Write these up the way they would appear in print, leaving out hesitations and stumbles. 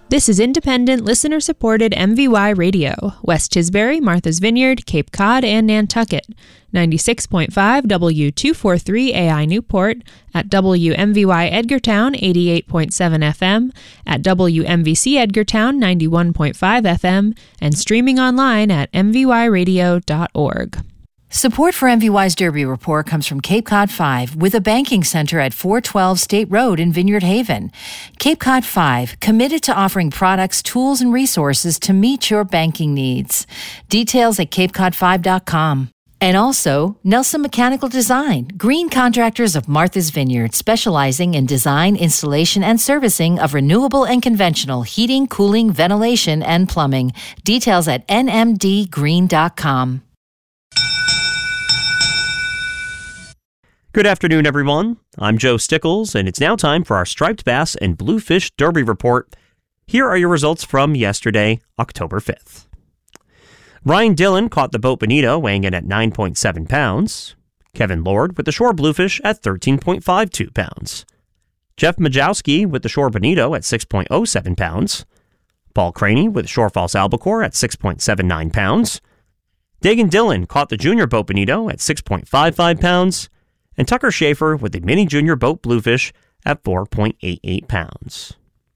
This is independent, listener-supported MVY Radio, West Tisbury, Martha's Vineyard, Cape Cod, and Nantucket. 96.5 W243 AI Newport, at WMVY Edgartown 88.7 FM, at WMVC Edgartown 91.5 FM, and streaming online at mvyradio.org. Support for MVY's Derby Report comes from Cape Cod 5, with a banking center at 412 State Road in Vineyard Haven. Cape Cod 5, committed to offering products, tools, and resources to meet your banking needs. Details at capecod5.com. And also, Nelson Mechanical Design, green contractors of Martha's Vineyard, specializing in design, installation, and servicing of renewable and conventional heating, cooling, ventilation, and plumbing. Details at nmdgreen.com. Good afternoon, everyone. I'm Joe Stickles, and it's now time for our Striped Bass and Bluefish Derby Report. Here are your results from yesterday, October 5th. Ryan Dillon caught the boat Bonito, weighing in at 9.7 pounds. Kevin Lord with the shore Bluefish at 13.52 pounds. Jeff Majowski with the shore Bonito at 6.07 pounds. Paul Craney with the shore False Albacore at 6.79 pounds. Dagan Dillon caught the junior boat Bonito at 6.55 pounds. And Tucker Schaefer with the mini junior boat Bluefish at 4.88 pounds.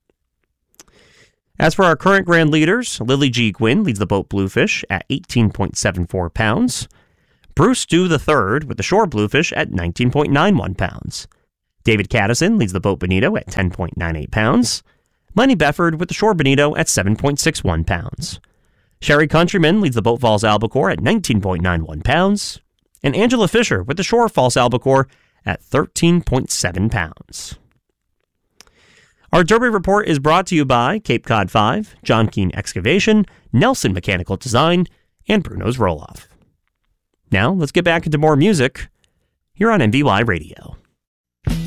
As for our current grand leaders, Lily G. Gwynn leads the boat Bluefish at 18.74 pounds. Bruce Dew III with the shore Bluefish at 19.91 pounds. David Caddison leads the boat Bonito at 10.98 pounds. Lenny Befford with the shore Bonito at 7.61 pounds. Sherry Countryman leads the boat False Albacore at 19.91 pounds. And Angela Fisher with the shore False Albacore at 13.7 pounds. Our Derby Report is brought to you by Cape Cod 5, John Keane Excavation, Nelson Mechanical Design, and Bruno's Roll-Off. Now, let's get back into more music here on MVY Radio.